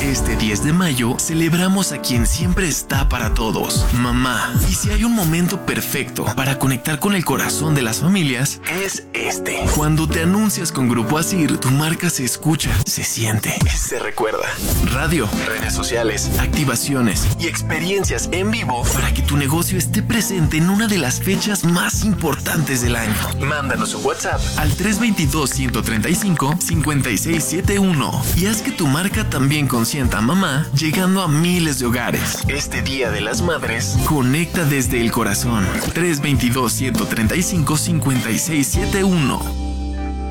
Este 10 de mayo celebramos a quien siempre está para todos, mamá. Y si hay un momento perfecto para conectar con el corazón de las familias, es este. Cuando te anuncias con Grupo Asir, tu marca se escucha, se siente, se recuerda. Radio, redes sociales, activaciones y experiencias en vivo para que tu negocio esté presente en una de las fechas más importantes del año. Mándanos un WhatsApp al 322-135-5671 y haz que tu marca también consienta a mamá, llegando a miles de hogares. Este Día de las Madres, conecta desde el corazón. 322-135-5671.